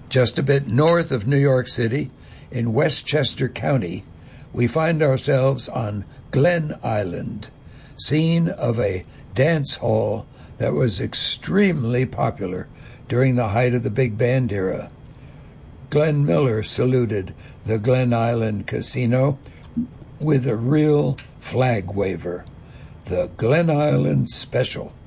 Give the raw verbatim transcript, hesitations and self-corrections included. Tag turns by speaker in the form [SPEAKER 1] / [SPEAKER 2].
[SPEAKER 1] Just a bit north of New York City, in Westchester County, we find ourselves on Glen Island, scene of a dance hall that was extremely popular during the height of the big band era. Glenn Miller saluted the Glen Island Casino with a real flag waver, the Glen Island Special.